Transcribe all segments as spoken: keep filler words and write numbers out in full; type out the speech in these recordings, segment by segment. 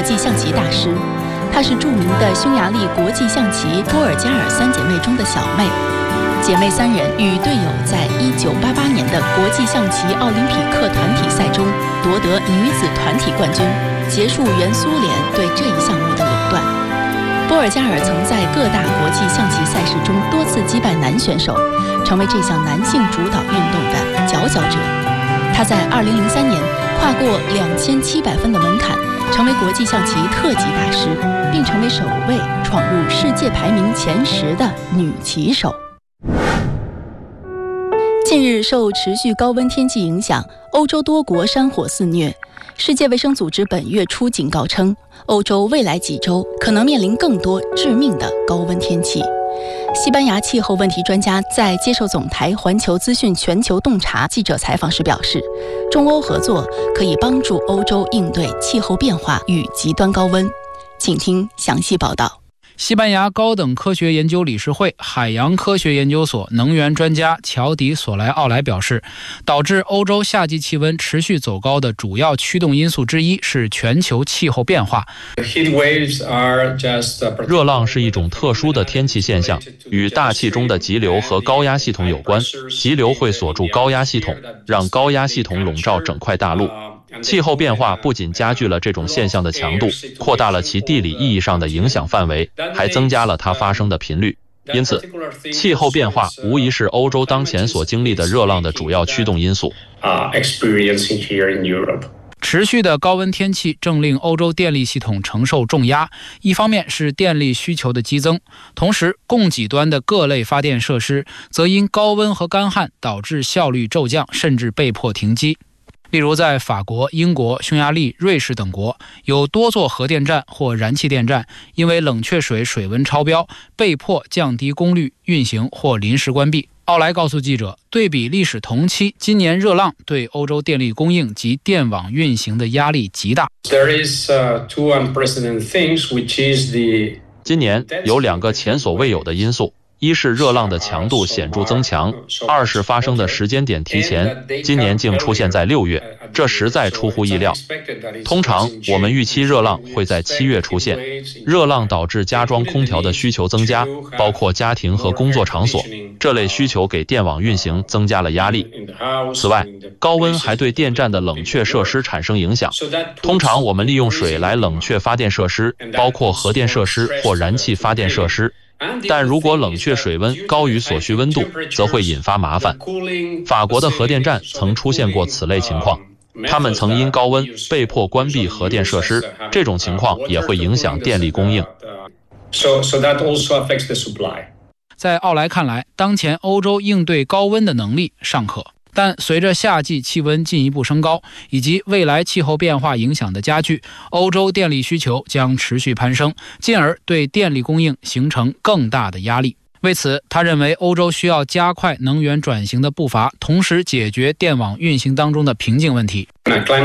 际象棋大师。她是著名的匈牙利国际象棋波尔加尔三姐妹中的小妹。姐妹三人与队友在一九八八年的国际象棋奥林匹克团体赛中夺得女子团体冠军，结束原苏联对这一项目的垄断。波尔加尔曾在各大国际象棋赛事中多次击败男选手，成为这项男性主导运动的佼佼者。他在二零零三年跨过两千七百分的门槛，成为国际象棋特级大师，并成为首位闯入世界排名前十的女棋手。近日，受持续高温天气影响，欧洲多国山火肆虐。世界卫生组织本月初警告称，欧洲未来几周可能面临更多致命的高温天气。西班牙气候问题专家在接受总台环球资讯全球洞察记者采访时表示，中欧合作可以帮助欧洲应对气候变化与极端高温。请听详细报道。 西班牙高等科学研究理事会海洋科学研究所能源专家乔迪·索莱奥莱表示，导致欧洲夏季气温持续走高的主要驱动因素之一是全球气候变化。 热浪是一种特殊的天气现象，与大气中的急流和高压系统有关。急流会锁住高压系统，让高压系统笼罩整块大陆。气候变化不仅加剧了这种现象的强度，扩大了其地理意义上的影响范围，还增加了它发生的频率。因此，气候变化无疑是欧洲当前所经历的热浪的主要驱动因素。 持续的高温天气正令欧洲电力系统承受重压，一方面是电力需求的激增，同时供给端的各类发电设施则因高温和干旱导致效率骤降，甚至被迫停机。例如在法国、英国、匈牙利、瑞士等国，有多座核电站或燃气电站因为冷却水水温超标，被迫降低功率运行或临时关闭。奥莱告诉记者，对比历史同期，今年热浪对欧洲电力供应及电网运行的压力极大。 今年有两个前所未有的因素。一是热浪的强度显著增强，二是发生的时间点提前，今年竟出现在六月，这实在出乎意料。通常我们预期热浪会在七月出现，热浪导致加装空调的需求增加，包括家庭和工作场所，这类需求给电网运行增加了压力。此外，高温还对电站的冷却设施产生影响。通常我们利用水来冷却发电设施，包括核电设施或燃气发电设施。但如果冷却水温高于所需温度，则会引发麻烦。法国的核电站曾出现过此类情况，他们曾因高温被迫关闭核电设施，这种情况也会影响电力供应。 在奥莱看来，当前欧洲应对高温的能力尚可。但随着夏季气温进一步升高，以及未来气候变化影响的加剧，欧洲电力需求将持续攀升，进而对电力供应形成更大的压力。为此，他认为欧洲需要加快能源转型的步伐，同时解决电网运行当中的瓶颈问题。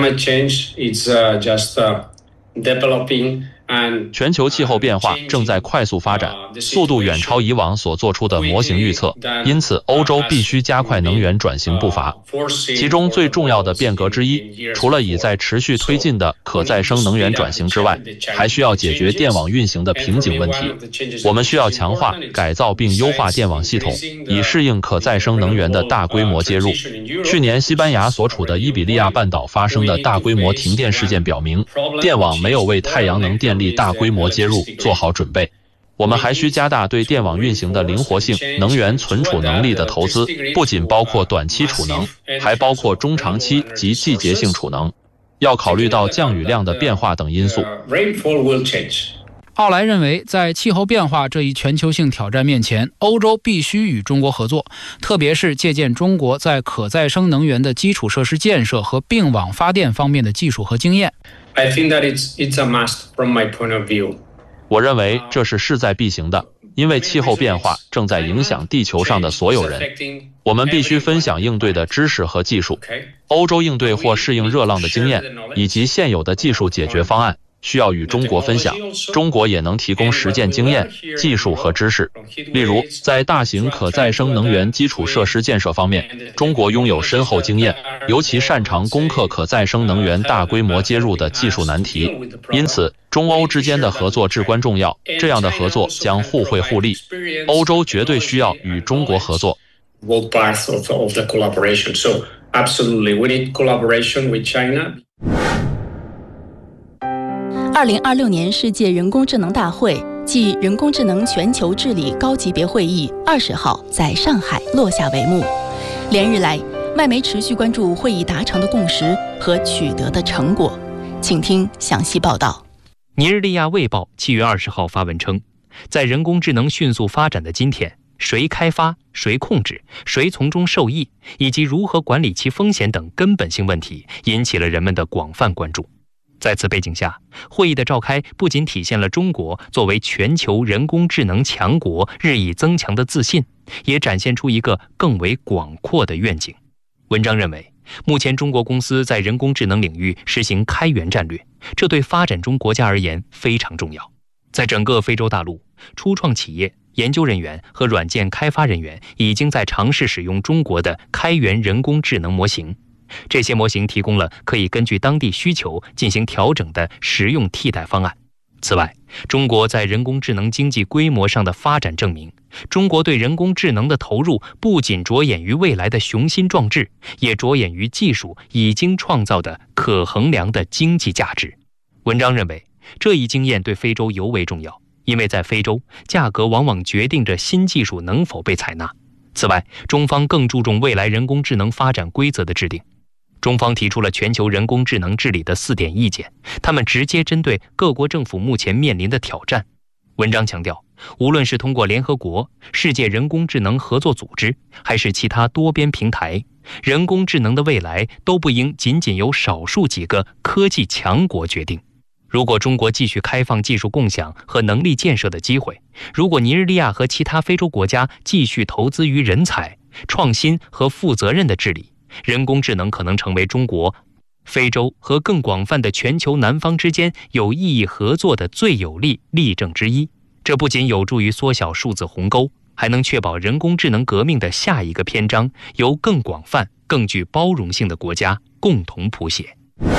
全球气候变化正在快速发展，速度远超以往所做出的模型预测，因此欧洲必须加快能源转型步伐。其中最重要的变革之一，除了已在持续推进的可再生能源转型之外，还需要解决电网运行的瓶颈问题。我们需要强化、改造并优化电网系统，以适应可再生能源的大规模接入。去年西班牙所处的伊比利亚半岛发生的大规模停电事件表明，电网没有为太阳能电力大规模接入做好准备。我们还需加大对电网运行的灵活性、能源存储能力的投资，不仅包括短期储能，还包括中长期及季节性储能。要考虑到降雨量的变化等因素。 奥莱认为，在气候变化这一全球性挑战面前，欧洲必须与中国合作，特别是借鉴中国在可再生能源的基础设施建设和并网发电方面的技术和经验。 I think that it's, it's a must from my point of view. 我认为这是势在必行的，因为气候变化正在影响地球上的所有人。我们必须分享应对的知识和技术。欧洲应对或适应热浪的经验，以及现有的技术解决方案，需要与中国分享。中国也能提供实践经验、技术和知识。例如，在大型可再生能源基础设施建设方面，中国拥有深厚经验，尤其擅长攻克可再生能源大规模接入的技术难题。因此， 中欧之间的合作至关重要，这样的合作将互惠互利。欧洲绝对需要与中国合作。 Both parts of, of the collaboration. So absolutely, we need collaboration with China. 二零二六年世界人工智能大会暨人工智能全球治理高级别会议二十号在上海落下帷幕。连日来，外媒持续关注会议达成的共识和取得的成果，请听详细报道。 尼日利亚卫报七月二十号发文称，在人工智能迅速发展的今天，谁开发、谁控制、谁从中受益，以及如何管理其风险等根本性问题，引起了人们的广泛关注。在此背景下，会议的召开不仅体现了中国作为全球人工智能强国日益增强的自信，也展现出一个更为广阔的愿景。文章认为，目前中国公司在人工智能领域实行开源战略，这对发展中国家而言非常重要。在整个非洲大陆，初创企业、研究人员和软件开发人员已经在尝试使用中国的开源人工智能模型。这些模型提供了可以根据当地需求进行调整的实用替代方案。此外，中国在人工智能经济规模上的发展证明，中国对人工智能的投入不仅着眼于未来的雄心壮志，也着眼于技术已经创造的可衡量的经济价值。文章认为，这一经验对非洲尤为重要，因为在非洲，价格往往决定着新技术能否被采纳。此外，中方更注重未来人工智能发展规则的制定。中方提出了全球人工智能治理的四点意见，他们直接针对各国政府目前面临的挑战。文章强调，无论是通过联合国、世界人工智能合作组织，还是其他多边平台，人工智能的未来都不应仅仅由少数几个科技强国决定。如果中国继续开放技术共享和能力建设的机会，如果尼日利亚和其他非洲国家继续投资于人才、创新和负责任的治理，人工智能可能成为中国、非洲和更广泛的全球南方之间有意义合作的最有力例证之一。这不仅有助于缩小数字鸿沟，还能确保人工智能革命的下一个篇章由更广泛、更具包容性的国家共同谱写。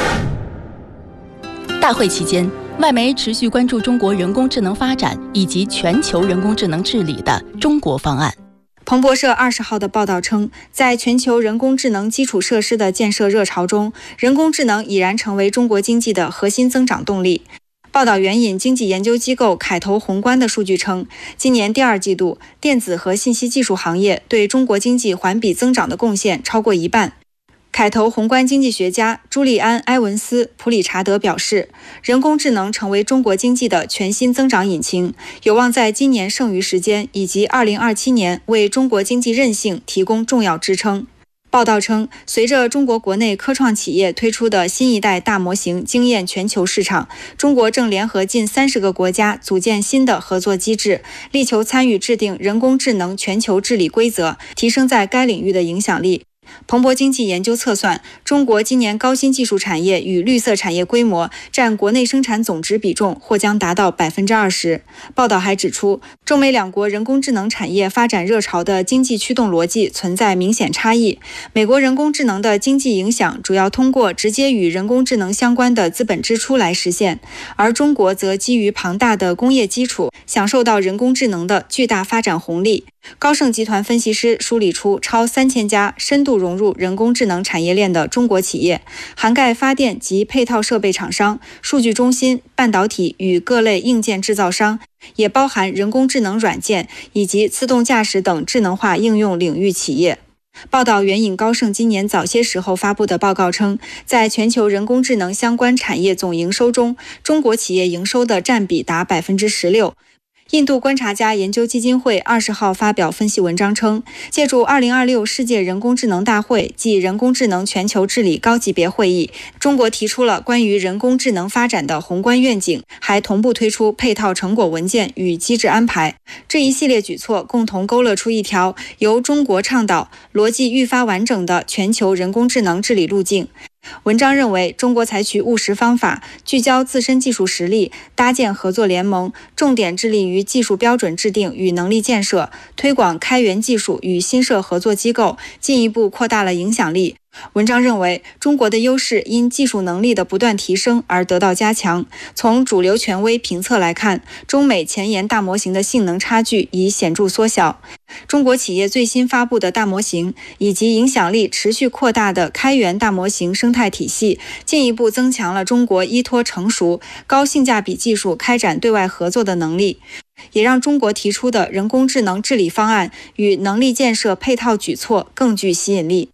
大会期间，外媒持续关注中国人工智能发展以及全球人工智能治理的中国方案。 彭博社二十号的报道称，在全球人工智能基础设施的建设热潮中，人工智能已然成为中国经济的核心增长动力。报道援引经济研究机构凯投宏观的数据称，今年第二季度，电子和信息技术行业对中国经济环比增长的贡献超过一半。凯投宏观经济学家朱利安·埃文斯·普里查德表示，人工智能成为中国经济的全新增长引擎，有望在今年剩余时间以及二零二七年为中国经济韧性提供重要支撑。报道称，随着中国国内科创企业推出的新一代大模型惊艳全球市场，中国正联合近三十个国家组建新的合作机制，力求参与制定人工智能全球治理规则，提升在该领域的影响力。彭博经济研究测算，中国今年高新技术产业与绿色产业规模占国内生产总值比重或将达到百分之二十。报道还指出，中美两国人工智能产业发展热潮的经济驱动逻辑存在明显差异。美国人工智能的经济影响主要通过直接与人工智能相关的资本支出来实现，而中国则基于庞大的工业基础，享受到人工智能的巨大发展红利。高盛集团分析师梳理出超三千家深度融入人工智能产业链的中国企业，涵盖发电及配套设备厂商、数据中心、半导体与各类硬件制造商，也包含人工智能软件以及自动驾驶等智能化应用领域企业。报道援引高盛今年早些时候发布的报告称，在全球人工智能相关产业总营收中，中国企业营收的占比达百分之十六。印度观察家研究基金会二十号发表分析文章称，借助二零二六世界人工智能大会暨人工智能全球治理高级别会议，中国提出了关于人工智能发展的宏观愿景，还同步推出配套成果文件与机制安排。这一系列举措共同勾勒出一条由中国倡导、逻辑愈发完整的全球人工智能治理路径。文章认为，中国采取务实方法，聚焦自身技术实力，搭建合作联盟，重点致力于技术标准制定与能力建设，推广开源技术与新设合作机构，进一步扩大了影响力。 文章认为，中国的优势因技术能力的不断提升而得到加强。从主流权威评测来看，中美前沿大模型的性能差距已显著缩小。中国企业最新发布的大模型以及影响力持续扩大的开源大模型生态体系，进一步增强了中国依托成熟、高性价比技术开展对外合作的能力，也让中国提出的人工智能治理方案与能力建设配套举措更具吸引力。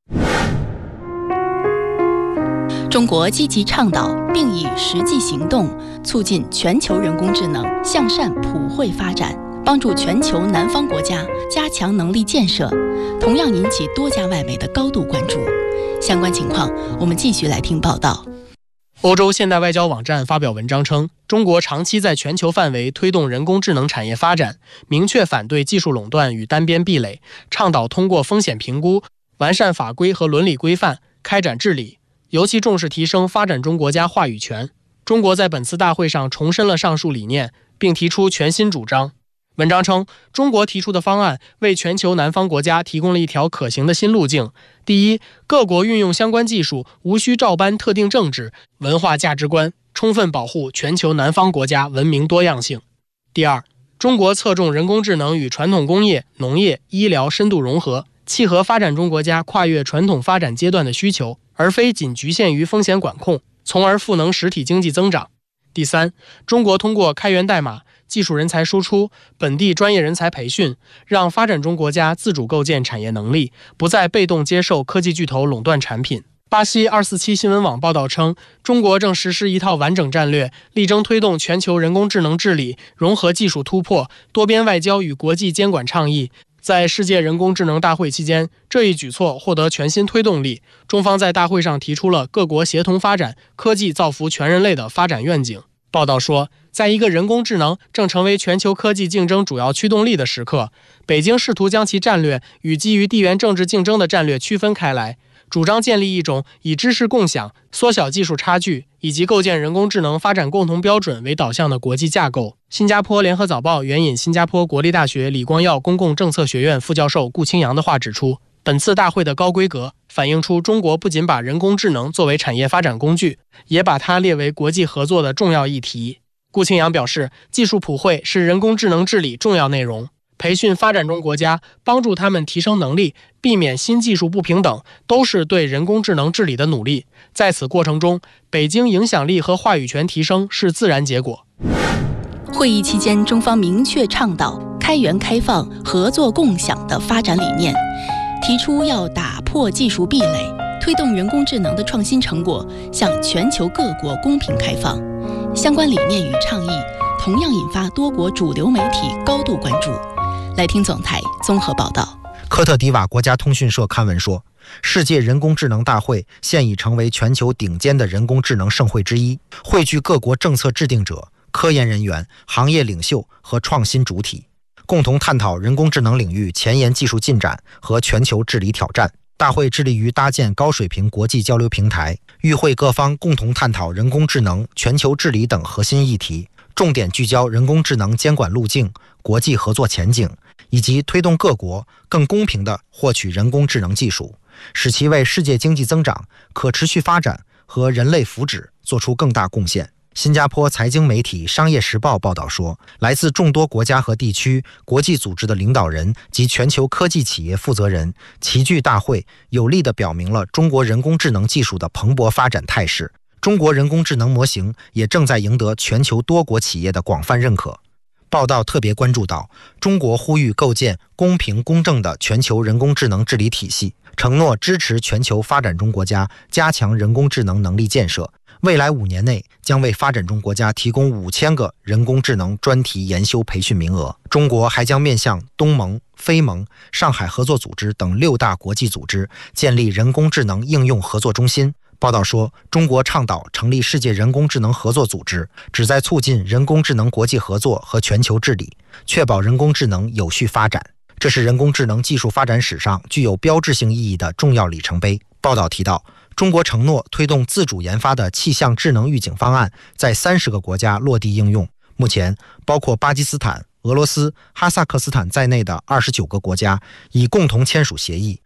中国积极倡导并以实际行动促进全球人工智能向善普惠发展，帮助全球南方国家加强能力建设，同样引起多家外媒的高度关注。相关情况，我们继续来听报道。 欧洲现代外交网站发表文章称，中国长期在全球范围推动人工智能产业发展，明确反对技术垄断与单边壁垒，倡导通过风险评估、完善法规和伦理规范开展治理，尤其重视提升发展中国家话语权。中国在本次大会上重申了上述理念，并提出全新主张。文章称，中国提出的方案为全球南方国家提供了一条可行的新路径。第一，各国运用相关技术无需照搬特定政治、文化价值观，充分保护全球南方国家文明多样性。第二，中国侧重人工智能与传统工业、农业、医疗深度融合，契合发展中国家跨越传统发展阶段的需求，而非仅局限于风险管控，从而赋能实体经济增长。第三，中国通过开源代码、技术人才输出、本地专业人才培训，让发展中国家自主构建产业能力，不再被动接受科技巨头垄断产品。巴西二四七新闻网报道称，中国正实施一套完整战略，力争推动全球人工智能治理，融合技术突破、多边外交与国际监管倡议。在世界人工智能大会期间，这一举措获得全新推动力。中方在大会上提出了各国协同发展、科技造福全人类的发展愿景。报道说，在一个人工智能正成为全球科技竞争主要驱动力的时刻，北京试图将其战略与基于地缘政治竞争的战略区分开来，主张建立一种以知识共享、缩小技术差距以及构建人工智能发展共同标准为导向的国际架构。新加坡联合早报援引新加坡国立大学李光耀公共政策学院副教授顾清扬的话指出，本次大会的高规格反映出中国不仅把人工智能作为产业发展工具，也把它列为国际合作的重要议题。顾清扬表示，技术普惠是人工智能治理重要内容，培训发展中国家，帮助他们提升能力，避免新技术不平等，都是对人工智能治理的努力。在此过程中，北京影响力和话语权提升是自然结果。 会议期间，中方明确倡导开源开放、合作共享的发展理念，提出要打破技术壁垒，推动人工智能的创新成果向全球各国公平开放。相关理念与倡议同样引发多国主流媒体高度关注。来听总台综合报道。 科特迪瓦国家通讯社刊文说，世界人工智能大会现已成为全球顶尖的人工智能盛会之一，汇聚各国政策制定者、科研人员、行业领袖和创新主体，共同探讨人工智能领域前沿技术进展和全球治理挑战。大会致力于搭建高水平国际交流平台，与会各方共同探讨人工智能、全球治理等核心议题，重点聚焦人工智能监管路径、国际合作前景，以及推动各国更公平地获取人工智能技术，使其为世界经济增长、可持续发展和人类福祉做出更大贡献。新加坡财经媒体《商业时报》报道说，来自众多国家和地区、国际组织的领导人及全球科技企业负责人齐聚大会，有力地表明了中国人工智能技术的蓬勃发展态势。中国人工智能模型也正在赢得全球多国企业的广泛认可。报道特别关注到，中国呼吁构建公平公正的全球人工智能治理体系，承诺支持全球发展中国家加强人工智能能力建设。未来五年内将为发展中国家提供五千个人工智能专题研修培训名额。中国还将面向东盟、非盟、上海合作组织等六大国际组织建立人工智能应用合作中心。报道说，中国倡导成立世界人工智能合作组织，旨在促进人工智能国际合作和全球治理，确保人工智能有序发展。这是人工智能技术发展史上具有标志性意义的重要里程碑。报道提到，中国承诺推动自主研发的气象智能预警方案在三十个国家落地应用。目前，包括巴基斯坦、俄罗斯、哈萨克斯坦在内的二十九个国家已共同签署协议，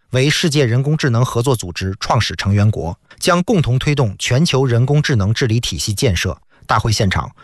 为世界人工智能合作组织创始成员国，将共同推动全球人工智能治理体系建设。大会现场，